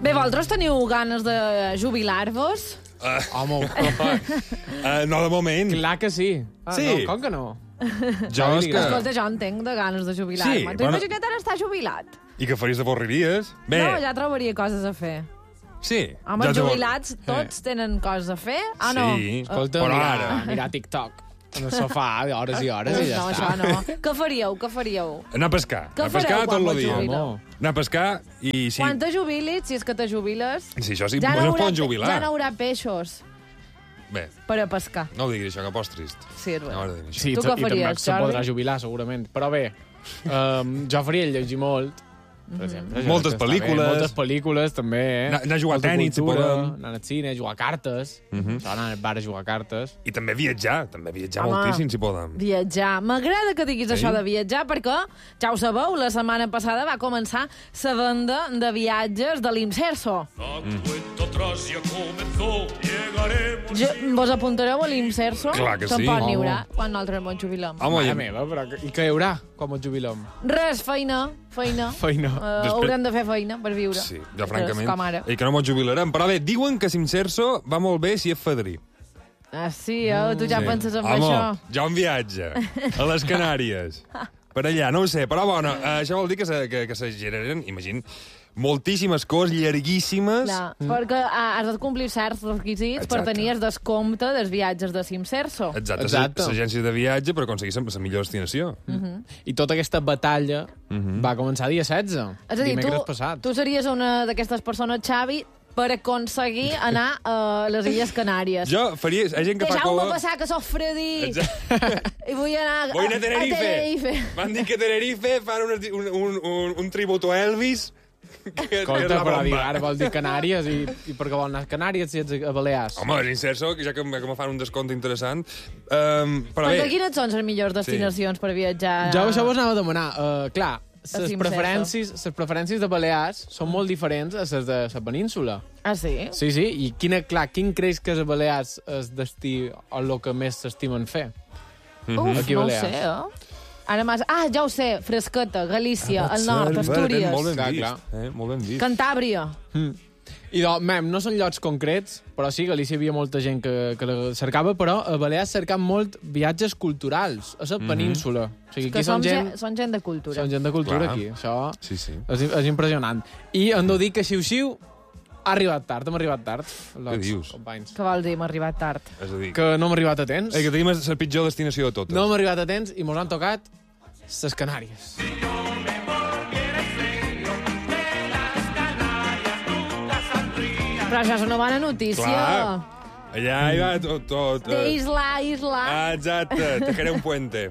Bé, vosaltres teniu ganes de jubilar-vos? Home, No, de moment. clar que sí. Sí. No, com que no? Jo és que... Escolta, jo entenc de ganes de jubilar-me. Sí, Tu bueno. imagina't ara estar jubilat. I que faries avorriries? Bé, No, ja trobaria coses a fer. sí. Home, Ja jubilats tots tenen coses a fer? Ah, no? Sí. Escolta, Però mirar, ara. mirar TikTok en el sofà hores i hores i ja No, està. això no. Què faríeu? Què faríeu? Anar a pescar. Què Anar a pescar fareu tot quan el vos dia. jubileu? Anar a pescar i sí. Quan te jubilis, si és que te jubiles, Sí, això sí, ja no es n'haurà poden jubilar. ja n'haurà peixos Bé, per a pescar. no ho diguis això, que pos trist. Sí, és No veritat. m'agrada dir això. Sí, Tu què i també faries, se Jordi? podrà jubilar, segurament. Però bé, jo faria llegir molt, per exemple. Jo Moltes crec que està bé. pel·lícules. Moltes pel·lícules, també, eh? Anar a jugar a Molta tenis, si cultura, podem. anar al cine, jugar a cartes. Això, anar al bar a jugar a cartes. I també viatjar Home. moltíssim, si podem. Viatjar. M'agrada que diguis Sí? això de viatjar perquè, ja ho sabeu, la setmana passada va començar la venda de viatges de l'Imserso. Vos apuntareu a l'Imserso? Clar que Se'n sí. pot Home. n'hi haurà quan nosaltres ens jubilem. Home, Mare i- meva, però i què hi haurà quan ens jubilem? Res, feina. Feina. Després- Haurem de fer feina per viure. Sí, jo francament. Com ara. I que no m'ho jubilarem. Però bé, diuen que Simcerso va molt bé si és fadrí. Ah, sí, tu ja Sí. penses en Home, això. ja un viatge a les Canàries. Per allà, no ho sé. Però, bueno, això vol dir que se generen, imagina, moltíssimes coses llarguíssimes. Clar, perquè has de complir certs requisits per Exacte. tenir el descompte dels viatges de Simserso. Exacte, Exacte. l'agència de viatge per aconseguir la millor destinació. I tota aquesta batalla va començar dia 16, És a dir, dimecres passat. tu series una d'aquestes persones, Xavi, per aconseguir anar a les Illes Canàries. Jo faria... Hi ha gent que fa Deixeu-me cola... passar, que sóc fredí. I vull anar Vull anar a Tenerife. Tenerife. M'han dit que a Tenerife fan un tributo a Elvis. Que Escolta, és la però bomba. ara vols dir Canàries i per què vol anar a Canàries si ets a Balears? Home, és inserso, que ja que me fan un descompte interessant. Però Perquè bé, quines són les millors destinacions per viatjar? Jo això vos anava a demanar. Clar, les Simserso. preferències de Balears són molt diferents a les de la península. Ah, sí? Sí, sí, i quin creus que és a Balears el destí o el que més s'estimen fer? Uf, Aquí a no ho Balears. sé, Ara m'has... Ah, ja ho sé, Fresqueta, Galícia, el nord, Astúries, Molt ben Clar, vist. clar. Molt ben vist. Cantàbria. I no són llocs concrets, però sí, a Galícia hi havia molta gent que la cercava, però a Balears cercam molt viatges culturals a la península. O sigui, Que aquí són gent són gent de cultura. Són gent de cultura, Clar. aquí. Això Sí, sí. és impressionant. I hem de dir que xiu-xiu ha arribat tard, hem arribat tard. Què dius? Companys. Què vol dir, m'ha arribat tard? És a dir, Que no hem arribat a temps. que tenim la pitjor destinació de totes. No hem arribat a temps i mos han tocat les Canàries. Però això és una bona notícia. Clar. Allà hi va tot. De isla a isla. Exacte, te faré un puente.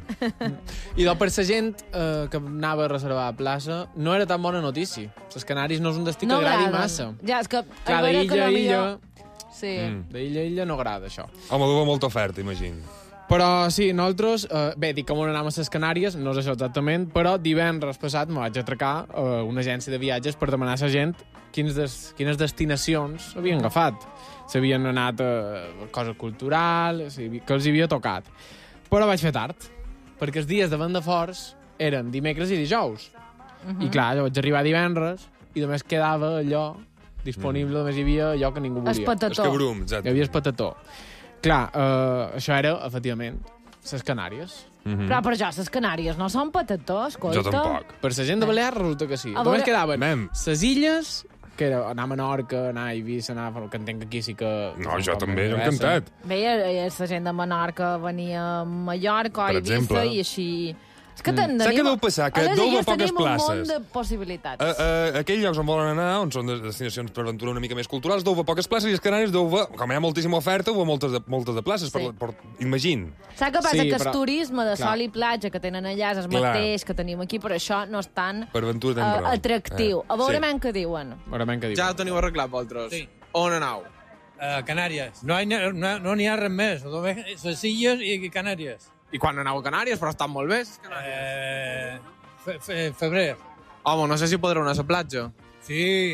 I per la gent que anava a reservar a plaça, no era tan bona notícia. Les Canàries no és un destí que agradi agraden. massa. Ja, és que... Clar, a veure que d'illa a no illa, Sí. d'illa a illa no agrada, això. Home, duva molta oferta, imagino. Però sí, nosaltres, bé, dic que on anàvem a les Canàries, no és això exactament, però divendres passat me vaig atracar a una agència de viatges per demanar a la gent quines destinacions havien agafat. S'havien anat a cosa cultural, que els havia tocat. Però vaig fer tard, perquè els dies de venda forts eren dimecres i dijous. I clar, jo vaig arribar divendres i només quedava allò disponible, només hi havia allò que ningú volia. És Espatató. que brum, Hi exacte. havia el patató. Clar, això era, efectivament, les Canàries. Però per jo, les Canàries no són patató, escolta. Jo tampoc. Per la gent de Balears resulta que sí. A Només veure- quedaven Mem. les illes, que era anar a Menorca, anar a Eivissa, que entenc que aquí sí que... No, jo també, jo m'interessa. encantat. Bé, la gent de Menorca venia a Mallorca, Per a Eivissa exemple. i així... És que tenim... Saps què deu passar? Que a les deu haver illes poques tenim un places. munt de possibilitats. Aquells llocs on volen anar, on són destinacions per aventura una mica més culturals, deu haver poques places i les Canàries deu haver, com hi ha moltíssima oferta, deu haver moltes de places. Sí. Imagina. Saps què passa? Sí, Que el però- turisme de clar. sol i platja que tenen allà és el Clar. mateix que tenim aquí, per això no és tan Per aventura tens raó. atractiu. A veure Sí. què diuen. Veurem què diu. Ja ho teniu arreglat, vosaltres? Sí. On anau? Canàries. No n'hi ha res més. Només les Illes i Canàries. I quan anau a Canàries, però estan molt bé, les Canàries. Febrer. Home, no sé si podreu anar a la platja. Sí,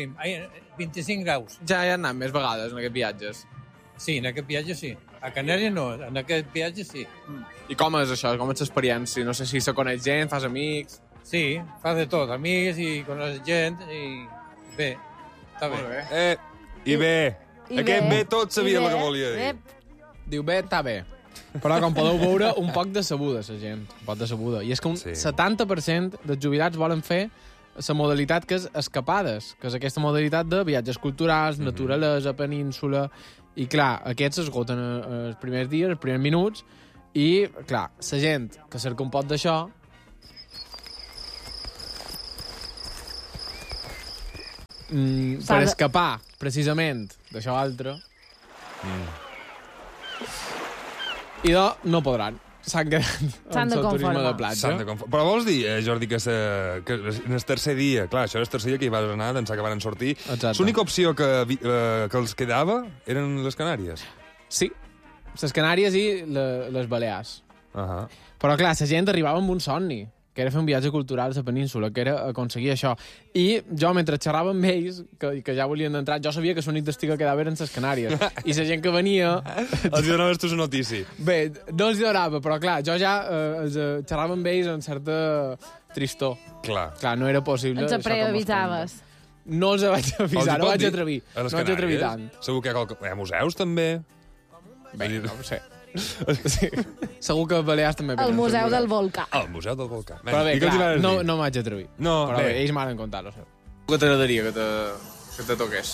25 graus. Ja he anat més vegades en aquests viatges. Sí, en aquest viatge sí. A Canàries no, en aquest viatge sí. I com és això? Com és l'experiència? No sé si se coneix gent, fas amics... Sí, fa de tot, amics i coneix gent i bé. Està bé. I bé. Aquest bé tot sabia el que volia dir. Diu bé, està bé. Però, com podeu veure, un poc de sabuda, la gent. Un poc de sabuda. I és que un 70% dels jubilats volen fer la modalitat que és escapades, que és aquesta modalitat de viatges culturals, naturalesa, península... I, clar, aquests s'esgoten els primers dies, els primers minuts, i, clar, la gent que cerca un pot d'això... per escapar, precisament, d'això altre... I no podran. S'han quedat amb el turisme de platja. Però vols dir, Jordi, que en el tercer dia, clar, això és el tercer dia que hi vas anar, d'ençà que van sortir, l'única opció que els quedava eren les Canàries? Sí, les Canàries i les Balears. Però, clar, la gent arribava amb un somni, que era fer un viatge cultural a la península, que era aconseguir això. I jo, mentre xerrava amb ells, que ja volien entrar, jo sabia que l'únic destí que quedava eren les Canàries. I la gent que venia... Els donaves tu la notícia. Bé, no els donava, però clar, jo ja xerrava amb ells amb certa tristor. Clar, no era possible. Els preavisaves. No els vaig avisar, no vaig atrevir. A les no vaig atrevir tant. Segur que hi ha museus, també? Bé, no ho sé. Sí. Segur que a Balears també... El Museu del Volcà. El Museu del Volcà. Però bé, clar, no m'haig atrevir. No, però bé, ells m'han contat, no sé. Què t'agradaria que te toqués?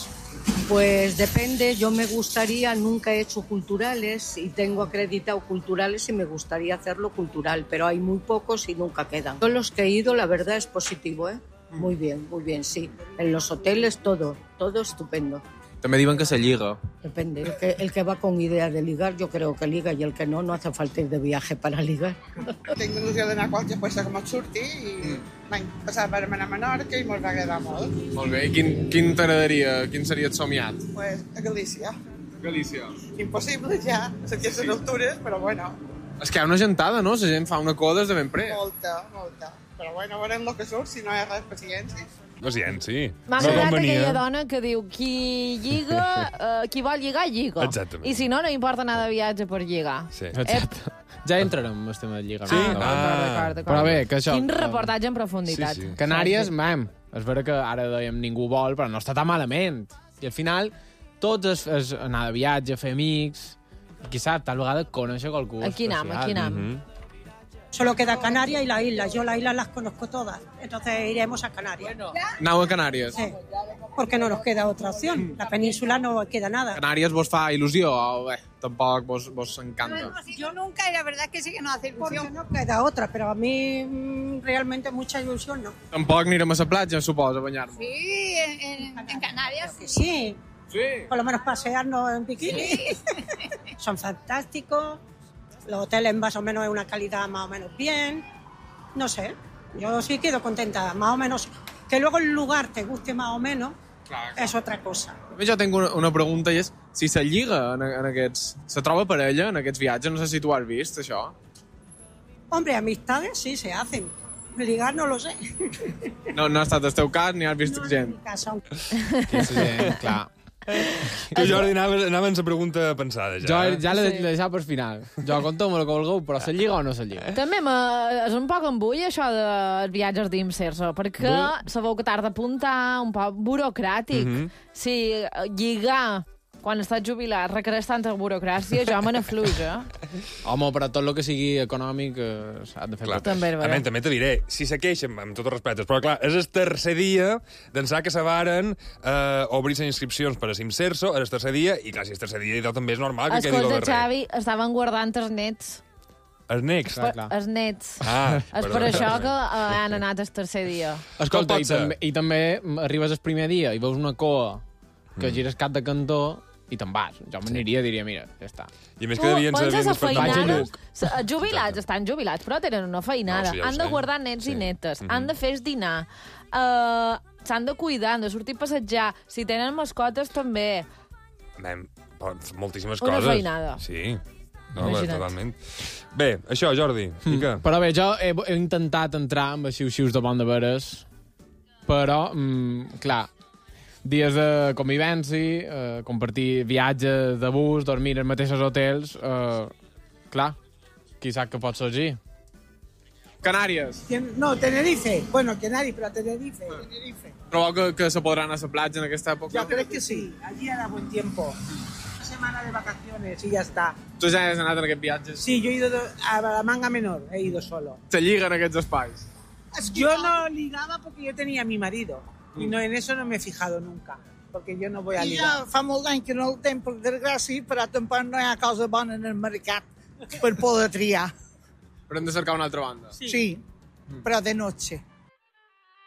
Pues depende, yo me gustaría, nunca he hecho culturales y tengo acreditado culturales y me gustaría hacerlo cultural, pero hay muy pocos y nunca quedan. Todos los que he ido, la verdad, es positivo, ¿eh? Muy bien, sí. En los hoteles, todo estupendo. També diuen que se lliga. Depende, el que va con idea de ligar, yo creo que liga, y el que no hace falta ir de viaje para ligar. Tinc il·lusió d'anar a qualsevol puesto que m'ho surti i l'any passat vam anar a Menorca i me'ls va agradar molt. Molt bé, i quin t'agradaria? Quin seria et somiat? Pues a Galícia. Galícia. Impossible ja, a aquestes altures, però bueno. És que hi ha una gentada, no? La gent fa una coda des de ben pres. Molta. Però bueno, veurem el que surt, si no hi ha res, paciència. Paciència. M'ha agradat aquella dona que diu qui lliga, qui vol lligar, lliga. Exactament. I si no importa anar de viatge per lligar. Sí. Exacte. Ja entrarem en el tema del lligament. Sí? D'acord. Però bé, que això... Quin reportatge en profunditat. Sí. Canàries, és vera que ara dèiem ningú vol, però no està tan malament. I al final, tots és anar de viatge, fer amics, i qui sap, tal vegada conèixer qualcú Aquí anam. Solo queda Canarias y la isla. Yo las islas las conozco todas. Entonces iremos a Canarias. Anau a Canàries. Sí, porque no nos queda otra opción. La península no queda nada. Canàries vos fa il·lusió o bé, tampoc vos encanta? Yo nunca y la verdad que sí que nos hace Porque ilusión. no queda otra, pero a mí realmente mucha ilusión no. Tampoc anirem a la platja, suposo, a banyar-nos. Sí, en Canarias. Que sí, Sí. por lo menos pasearnos en bikini. Son fantásticos. Los hoteles más o menos es una calidad más o menos bien. No sé, yo sí quedo contenta, más o menos. Que luego el lugar te guste más o menos és otra cosa. Jo tinc una pregunta i és si se lliga en aquests... Se troba parella en aquests viatges? No sé si tu has vist, això. Hombre, amistades sí se hacen. Ligar no lo sé. No ha estat el teu cas ni has vist gent? Gent, clar. Tu, Jordi, anaves amb la pregunta pensada, ja. Jo ja l'he deixat per final. Jo conto-me el que vulgueu, però se lliga o no se lliga? També és un poc embull, això dels viatges d'Imserso, perquè sabeu que t'has d'apuntar, un poc burocràtic. Si lligar quan estàs jubilat requereix tanta burocràcia, jo me n'afluja. Home, però tot el que sigui econòmic s'ha de fer. Clar. També és veritat. També te diré, si se queixen, amb tots els respectes, però clar, és el tercer dia d'ençà que se varen obrir les inscripcions per a Simserso, és el tercer dia, i clar, si és el tercer dia, també és normal que quedi el Escolta, darrer. Xavi, estaven guardant els nets. Els necs? Clar. Els nets. És perdó. per això que han anat el tercer dia. Escolta, pot ser? i també arribes el primer dia i veus una coa que gires cap de cantó i te'n vas. Jo m'aniria i diria, mira, ja està. I a més que devien penses a despertat Vaig a feinada? Lluc. Els jubilats estan jubilats, però tenen una feinada. No, sí, ja ho Han de sé. guardar nets i netes, han de fer el dinar, s'han de cuidar, han de sortir a passejar. Si tenen mascotes, també. Moltíssimes Una coses. feinada. Sí. No, Imagina't. totalment. Bé, això, Jordi, i què? Però bé, jo he intentat entrar amb els xius de Pont de Veres, però, clar, dies de convivència, compartir viatges de bus, dormir als mateixos hotels, clar, qui sap què pot sorgir. Canàries. No, Tenerife. Bueno, Canàries, però Tenerife. Trobo que se podrà anar a la platja en aquesta època? Yo creo que sí. Allí hará buen tiempo. Una semana de vacaciones y ya está. Tu ja has anat en aquests viatges? Sí, yo he ido a la Manga Menor, he ido solo. Se lliguen aquests espais? Yo no ligaba porque yo tenía a mi marido. Y no, en eso no me he fijado nunca. Porque yo no voy a ligar. Ja fa molt d'any que no el tenc, per desgràcia, però tampoc no hi ha cosa bona en el mercat per poder triar. Però hem de cercar una altra banda. Sí, però de noche.